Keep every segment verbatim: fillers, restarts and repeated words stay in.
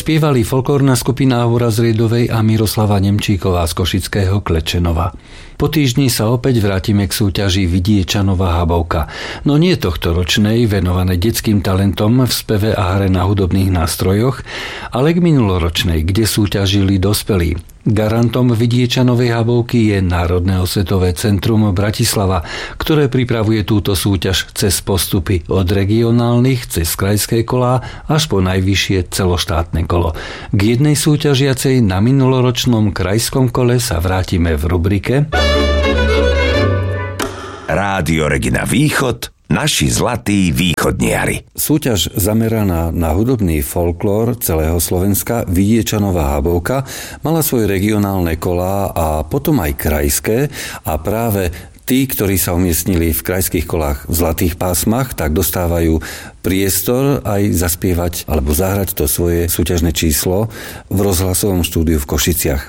Spievali folklórna skupina Aura z Riedovej a Miroslava Nemčíková z Košického Klečenova. Po týždni sa opäť vrátime k súťaži Vidiečanova Habovka. No nie tohto ročnej, venované detským talentom v speve a hre na hudobných nástrojoch, ale k minuloročnej, kde súťažili dospelí. Garantom Vidiečanovej Habovky je Národné osvetové centrum Bratislava, ktoré pripravuje túto súťaž cez postupy od regionálnych cez krajské kolá až po najvyššie celoštátne kolo. K jednej súťažiacej na minuloročnom krajskom kole sa vrátime v rubrike Rádio Regina Východ, naši zlatí východniari. Súťaž zameraná na hudobný folklór celého Slovenska Vidiečanova Habovka mala svoje regionálne kolá a potom aj krajské a práve tí, ktorí sa umiestnili v krajských kolách v zlatých pásmach, tak dostávajú priestor aj zaspievať alebo zahrať to svoje súťažné číslo v rozhlasovom štúdiu v Košiciach.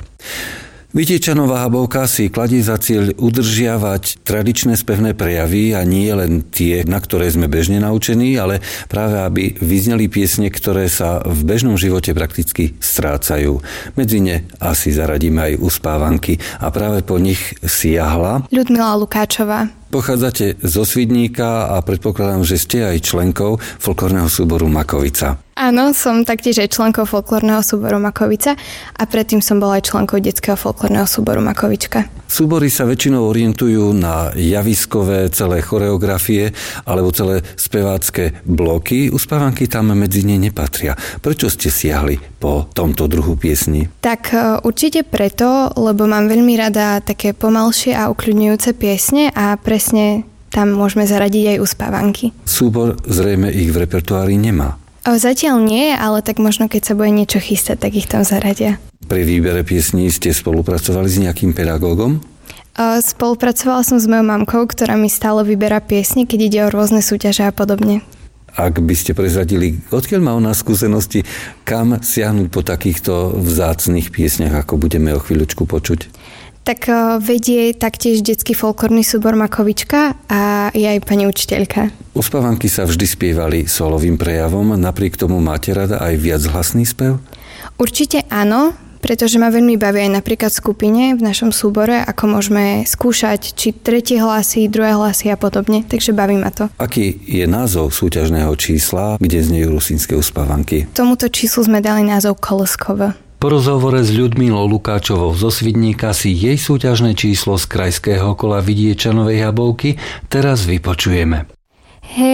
Vidiečanova Habovka si kladie za cieľ udržiavať tradičné spevné prejavy a nie len tie, na ktoré sme bežne naučení, ale práve aby vyzneli piesne, ktoré sa v bežnom živote prakticky strácajú. Medzi ne asi zaradíme aj uspávanky a práve po nich siahla Ľudmila Lukáčová. Pochádzate zo Svidníka a predpokladám, že ste aj členkou folklórneho súboru Makovica. Áno, som taktiež aj členkou folklórneho súboru Makovica a predtým som bola aj členkou detského folklórneho súboru Makovička. Súbory sa väčšinou orientujú na javiskové celé choreografie alebo celé spevácké bloky. Uspávanky tam medzi ne nepatria. Prečo ste siahli po tomto druhu piesni? Tak určite preto, lebo mám veľmi rada také pomalšie a ukľudňujúce piesne a presne tam môžeme zaradiť aj uspávanky. Súbor zrejme ich v repertoári nemá. O, zatiaľ nie, ale tak možno keď sa bude niečo chystať, tak ich tam zaradia. Pri výbere piesní ste spolupracovali s nejakým pedagógom? O, spolupracovala som s mojou mamkou, ktorá mi stále vyberá piesne, keď ide o rôzne súťaže a podobne. Ak by ste prezradili, odkiaľ má ona skúsenosti, kam siahnuť po takýchto vzácnych piesniach, ako budeme o chvíľučku počuť? Tak vedie taktiež detský folklórny súbor Makovička a je aj pani učiteľka. Uspávanky sa vždy spievali solovým prejavom, napriek tomu máte rada aj viachlasný spev? Určite áno, pretože ma veľmi baví aj napríklad v skupine v našom súbore, ako môžeme skúšať či tretie hlasy, druhé hlasy a podobne, takže baví ma to. Aký je názov súťažného čísla, kde znejú rusínske uspávanky? Tomuto číslu sme dali názov Koloskovo. Po rozhovore s Ľudmilou Lukáčovou zo Svidníka si jej súťažné číslo z krajského kola Vidiečanovej Habovky teraz vypočujeme.